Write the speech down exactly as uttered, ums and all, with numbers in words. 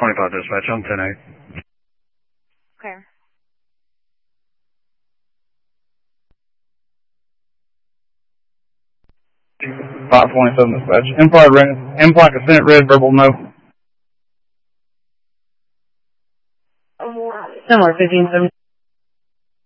twenty-five dispatch on ten eight. Okay. five twenty-seven dispatch. Imply red, imply consent red, verbal no. Similar, fifteen seventy.